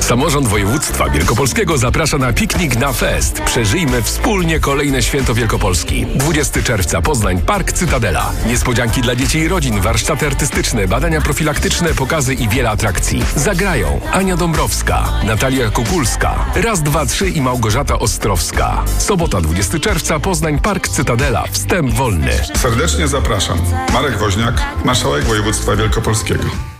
Samorząd Województwa Wielkopolskiego zaprasza na piknik na fest. Przeżyjmy wspólnie kolejne święto Wielkopolski. 20 czerwca Poznań, Park Cytadela. Niespodzianki dla dzieci i rodzin, warsztaty artystyczne, badania profilaktyczne, pokazy i wiele atrakcji. Zagrają Ania Dąbrowska, Natalia Kukulska, Raz, dwa, trzy i Małgorzata Ostrowska. Sobota 20 czerwca Poznań, Park Cytadela. Wstęp wolny. Serdecznie zapraszam. Marek Woźniak, marszałek województwa wielkopolskiego.